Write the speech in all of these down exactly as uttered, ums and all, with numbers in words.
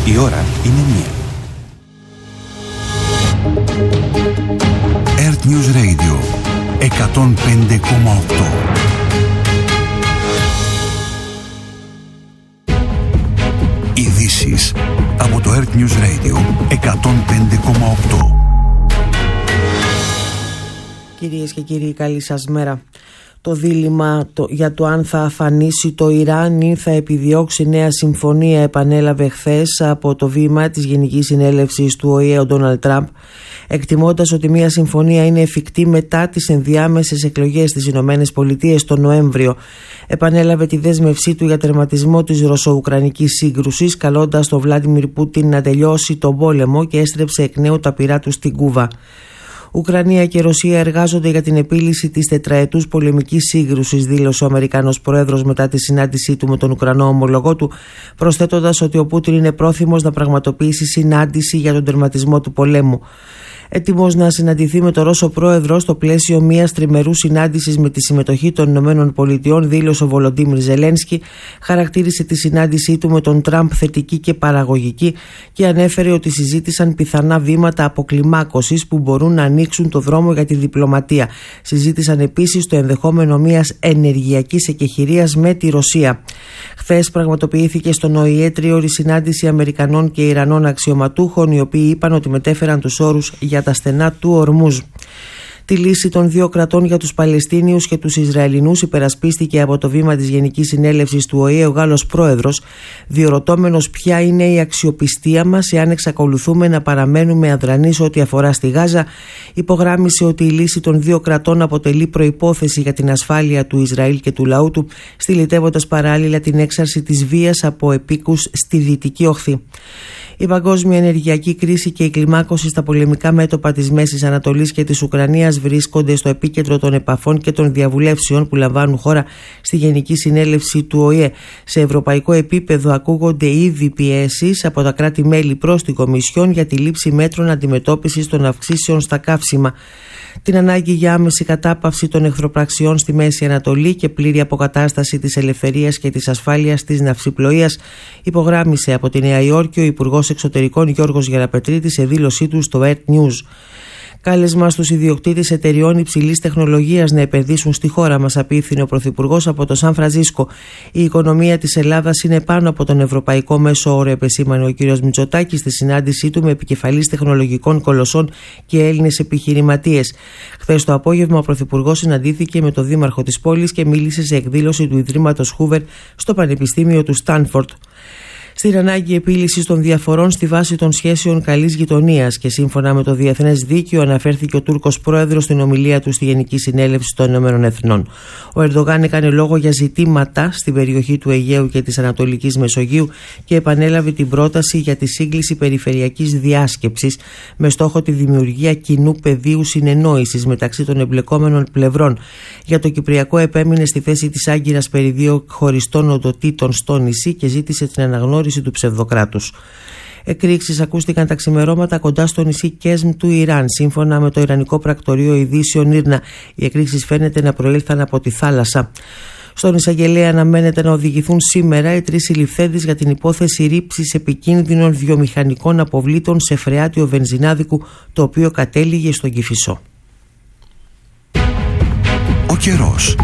Η ώρα είναι μία. Earth News Radio εκατόν πέντε κόμμα οκτώ. Ειδήσεις από το Earth News Radio εκατόν πέντε κόμμα οκτώ. Κυρίες και κύριοι, καλή σας μέρα. Το δίλημμα το, για το αν θα αφανίσει το Ιράν ή θα επιδιώξει νέα συμφωνία επανέλαβε χθες από το βήμα της Γενικής Συνέλευσης του Ο Η Ε ο Ντόναλντ Τραμπ, εκτιμώντας ότι μια συμφωνία είναι εφικτή μετά τις ενδιάμεσες εκλογές στις Ηνωμένες Πολιτείες τον Νοέμβριο. Επανέλαβε τη δέσμευσή του για τερματισμό της ρωσο-ουκρανικής σύγκρουσης, καλώντας τον Βλάντιμιρ Πούτιν να τελειώσει τον πόλεμο, και έστρεψε εκ νέου τα πυρά του στην Κούβα. Ουκρανία και Ρωσία εργάζονται για την επίλυση της τετραετούς πολεμικής σύγκρουσης, δήλωσε ο Αμερικανός Πρόεδρος μετά τη συνάντησή του με τον Ουκρανό ομολογό του, προσθέτοντας ότι ο Πούτιν είναι πρόθυμος να πραγματοποιήσει συνάντηση για τον τερματισμό του πολέμου. Έτοιμος να συναντηθεί με τον Ρώσο Πρόεδρο στο πλαίσιο μιας τριμερούς συνάντησης με τη συμμετοχή των Ηνωμένων Πολιτειών, δήλωσε ο Βολοντίμιρ Ζελένσκι, χαρακτήρισε τη συνάντησή του με τον Τραμπ θετική και παραγωγική και ανέφερε ότι συζήτησαν πιθανά βήματα αποκλιμάκωσης που μπορούν να ανοίξουν το δρόμο για τη διπλωματία. Συζήτησαν επίσης το ενδεχόμενο μιας ενεργειακής εκεχηρίας με τη Ρωσία. Χθες πραγματοποιήθηκε στον Ο Η Ε τρίωρη συνάντηση Αμερικανών και Ιρανών αξιωματούχων, οι οποίοι είπαν ότι μετέφεραν τους όρους για τα στενά του Ορμούζ. Τη λύση των δύο κρατών για τους Παλαιστίνιους και τους Ισραηλινούς υπερασπίστηκε από το βήμα της Γενικής Συνέλευσης του Ο Η Ε ο Γάλλος Πρόεδρος, διορωτώμενος ποια είναι η αξιοπιστία μας εάν εξακολουθούμε να παραμένουμε αδρανείς ό,τι αφορά στη Γάζα. Υπογράμμισε ότι η λύση των δύο κρατών αποτελεί προϋπόθεση για την ασφάλεια του Ισραήλ και του λαού του, στυλιτεύοντας παράλληλα την έξαρση της βίας από επίκους στη Δυτική Όχθη. Η παγκόσμια ενεργειακή κρίση και η κλιμάκωση στα πολεμικά μέτωπα της Μέσης Ανατολής και της Ουκρανίας βρίσκονται στο επίκεντρο των επαφών και των διαβουλεύσεων που λαμβάνουν χώρα στη Γενική Συνέλευση του Ο Η Ε. Σε ευρωπαϊκό επίπεδο ακούγονται ήδη πιέσεις από τα κράτη-μέλη προς την Κομισιόν για τη λήψη μέτρων αντιμετώπισης των αυξήσεων στα καύσιμα, την ανάγκη για άμεση κατάπαυση των εχθροπραξιών στη Μέση Ανατολή και πλήρη αποκατάσταση της ελευθερίας και της ασφάλειας της ναυσιπλοείας, υπογράμμισε από τη Νέα Υόρκη ο Υπουργός Εξωτερικών Γιώργος Γεραπετρίτης σε δήλωσή του στο Earth News. Κάλεσμα στους ιδιοκτήτες εταιριών υψηλής τεχνολογίας να επενδύσουν στη χώρα μας, απίθυνε ο Πρωθυπουργός από το Σαν Φρανσίσκο. Η οικονομία της Ελλάδας είναι πάνω από τον ευρωπαϊκό μέσο όρο, επεσήμανε ο κ. Μητσοτάκης στη συνάντησή του με επικεφαλής τεχνολογικών κολοσσών και Έλληνες επιχειρηματίες. Χθες το απόγευμα, ο Πρωθυπουργός συναντήθηκε με τον Δήμαρχο της πόλης και μίλησε σε εκδήλωση του Ιδρύματος Χούβερ στο Πανεπιστήμιο του Στάνφορντ. Στην ανάγκη επίλυσης των διαφορών στη βάση των σχέσεων καλής γειτονίας και σύμφωνα με το Διεθνές Δίκαιο, αναφέρθηκε ο Τούρκος Πρόεδρος στην ομιλία του στη Γενική Συνέλευση των Ηνωμένων Εθνών. Ο Ερντογάν έκανε λόγο για ζητήματα στην περιοχή του Αιγαίου και της Ανατολικής Μεσογείου και επανέλαβε την πρόταση για τη σύγκληση περιφερειακής διάσκεψης με στόχο τη δημιουργία κοινού πεδίου συνεννόησης μεταξύ των εμπλεκόμενων πλευρών. Για το Κυπριακό επέμεινε στη θέση της άγκυρας περί δύο χωριστών οντοτήτων στο νησί και ζήτησε την αναγνώριση του ψευδοκράτους. Εκρήξεις ακούστηκαν τα ξημερώματα κοντά στο νησί Κέσμ του Ιράν. Σύμφωνα με το Ιρανικό Πρακτορείο Ειδήσεων Ήρνα, οι εκρήξεις φαίνεται να προήλθαν από τη θάλασσα. Στον εισαγγελέα αναμένεται να οδηγηθούν σήμερα οι τρεις συλληφθέντες για την υπόθεση ρήψης επικίνδυνων βιομηχανικών αποβλήτων σε φρεάτιο βενζινάδικου, το οποίο κατέληγε στον Κηφισό. Ο καιρός.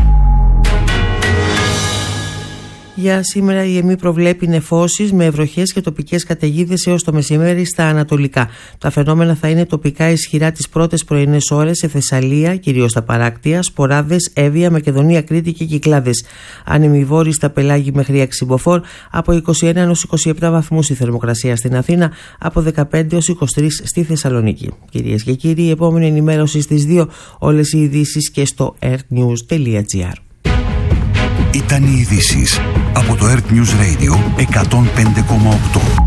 Για σήμερα η ΕΜΗ προβλέπει νεφώσεις με βροχές και τοπικές καταιγίδες έως το μεσημέρι στα ανατολικά. Τα φαινόμενα θα είναι τοπικά ισχυρά τις πρώτες πρωινές ώρες σε Θεσσαλία, κυρίως στα παράκτια, Σποράδες, Εύβοια, Μακεδονία, Κρήτη και Κυκλάδες. Άνεμοι βόρειοι στα πελάγη μέχρι έξι μποφόρ, από είκοσι ένα έως είκοσι επτά βαθμούς η θερμοκρασία στην Αθήνα, από δεκαπέντε έως είκοσι τρία στη Θεσσαλονίκη. Κυρίες και κύριοι, η επόμενη ενημέρωση στις δύο, όλες οι ειδήσεις και στο earthnews τελεία gr. Ήταν οι ειδήσεις από το Earth News Radio εκατόν πέντε κόμμα οκτώ.